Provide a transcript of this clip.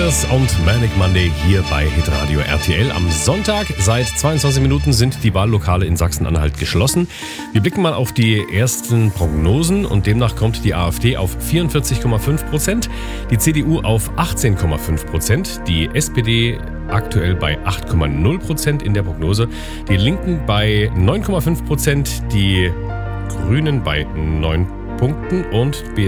Fingers und Manic Monday hier bei Hitradio RTL. Am Sonntag seit 22 Minuten sind die Wahllokale in Sachsen-Anhalt geschlossen. Wir blicken mal auf die ersten Prognosen und demnach kommt die AfD auf 44,5%, die CDU auf 18,5%, die SPD aktuell bei 8,0% in der Prognose, die Linken bei 9,5%, die Grünen bei 9 Punkten und